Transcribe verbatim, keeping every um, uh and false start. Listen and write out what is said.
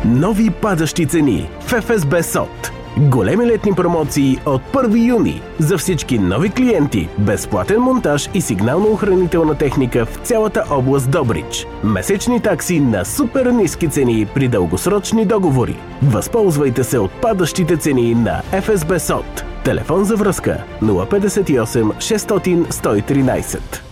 Нови падащи цени в Еф Ес Би СОТ. Големи летни промоции от първи юни за всички нови клиенти. Безплатен монтаж и сигнално-охранителна техника в цялата област Добрич. Месечни такси на супер ниски цени при дългосрочни договори. Възползвайте се от падащите цени на Еф Ес Би СОТ. Телефон за връзка нула пет осем шестстотин сто и тринадесет.